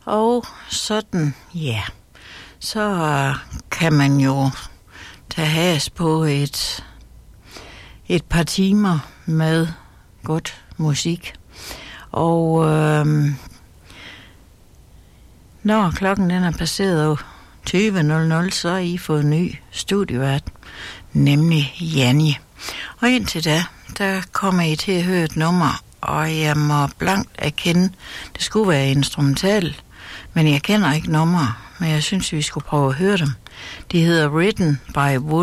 Og sådan, ja, så kan man jo tage has på et par timer med godt musik. Og når klokken den er passeret 20.00, så har I fået en ny studievært, nemlig Janni. Og indtil da, der kommer I til at høre et nummer, og jeg må blankt erkende, det skulle være instrumental, men jeg kender ikke nummer, men jeg synes, vi skulle prøve at høre dem. De hedder Written by Wood.